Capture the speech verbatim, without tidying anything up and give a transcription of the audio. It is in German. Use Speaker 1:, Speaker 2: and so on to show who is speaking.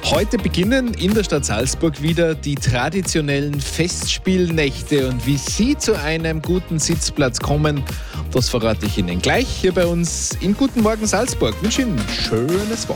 Speaker 1: Heute beginnen in der Stadt Salzburg wieder die traditionellen Festspielnächte und wie Sie zu einem guten Sitzplatz kommen, das verrate ich Ihnen gleich hier bei uns in Guten Morgen Salzburg. Ich wünsche Ihnen ein schönes Wochenende.